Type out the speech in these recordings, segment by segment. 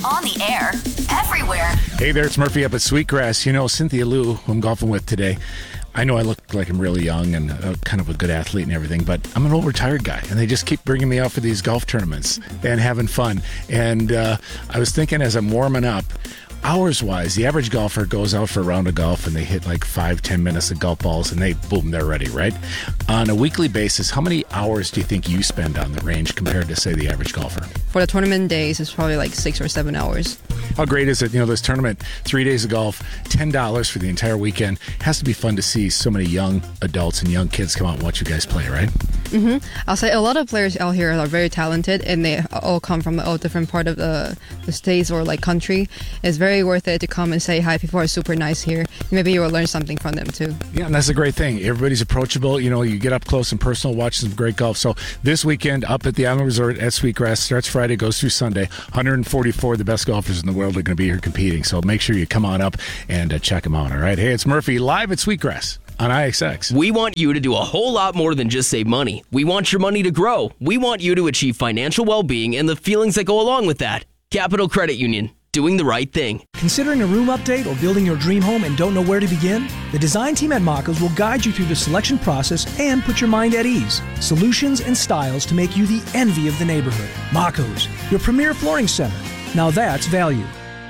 On the air. Everywhere. Hey there, it's Murphy up at Sweetgrass. You know, Cynthia Liu, who I'm golfing with today, I know I look like I'm really young and kind of a good athlete and everything, but I'm an old retired guy, and they just keep bringing me out for these golf tournaments and having fun. And I was thinking as I'm warming up, hours-wise, the average golfer goes out for a round of golf and they hit like 5-10 minutes of golf balls and they're ready, right? On a weekly basis, how many hours do you think you spend on the range compared to, say, the average golfer? For the tournament days, it's probably like 6 or 7 hours. How great is it? You know, this tournament, 3 days of golf, $10 for the entire weekend. It has to be fun to see so many young adults and young kids come out and watch you guys play, right? Mm-hmm. I'll say a lot of players out here are very talented, and they all come from all different part of the states or like country. It's very worth it to come and say hi. People are super nice here. Maybe you will learn something from them too. Yeah, and that's a great thing. Everybody's approachable. You know, you get up close and personal, watch some great golf. So this weekend up at the Island Resort at Sweetgrass, starts Friday, goes through Sunday. 144 of the best golfers in the world are going to be here competing. So make sure you come on up and check them out. All right. Hey, it's Murphy live at Sweetgrass on IXX. We want you to do a whole lot more than just save money. We want your money to grow. We want you to achieve financial well-being and the feelings that go along with that. Capital Credit Union. Doing the right thing. Considering a room update or building your dream home and don't know where to begin? The design team at Makos will guide you through the selection process and put your mind at ease. Solutions and styles to make you the envy of the neighborhood. Makos, your premier flooring center. Now that's value.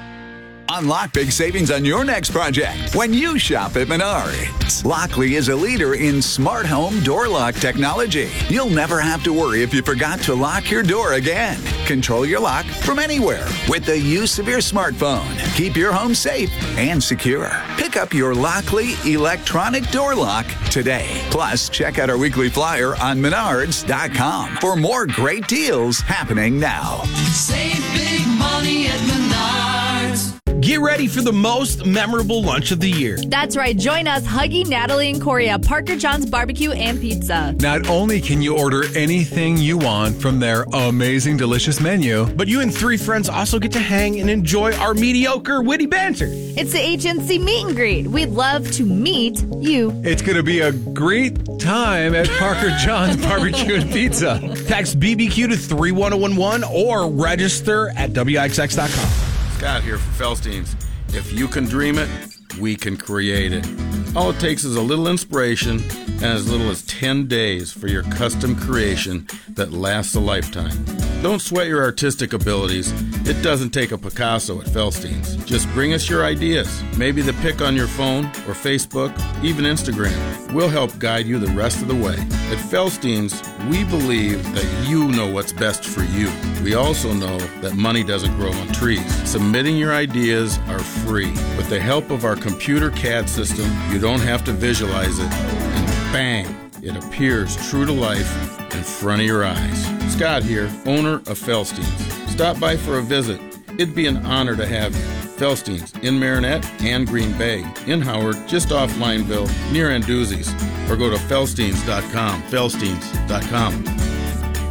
Unlock big savings on your next project when you shop at Menards. Lockley is a leader in smart home door lock technology. You'll never have to worry if you forgot to lock your door again. Control your lock from anywhere with the use of your smartphone. Keep your home safe and secure. Pick up your Lockley electronic door lock today. Plus, check out our weekly flyer on Menards.com for more great deals happening now. Save big money at Menards. Get ready for the most memorable lunch of the year. That's right. Join us, Huggy, Natalie, and Corey at Parker John's Barbecue and Pizza. Not only can you order anything you want from their amazing, delicious menu, but you and 3 friends also get to hang and enjoy our mediocre, witty banter. It's the HNC meet and greet. We'd love to meet you. It's going to be a great time at Parker John's Barbecue and Pizza. Text BBQ to 31011 or register at WIXX.com. Scott here for Felstein's. If you can dream it, we can create it. All it takes is a little inspiration and as little as 10 days for your custom creation that lasts a lifetime. Don't sweat your artistic abilities. It doesn't take a Picasso at Felstein's. Just bring us your ideas. Maybe the pic on your phone or Facebook, even Instagram. We'll help guide you the rest of the way. At Felstein's, we believe that you know what's best for you. We also know that money doesn't grow on trees. Submitting your ideas are free. With the help of our computer CAD system, you don't have to visualize it, and bang, it appears true to life in front of your eyes. Scott here, owner of Felstein's. Stop by for a visit. It'd be an honor to have you. Felstein's in Marinette and Green Bay, in Howard, just off Lineville, near Anduzzi's, or go to felsteins.com, felsteins.com.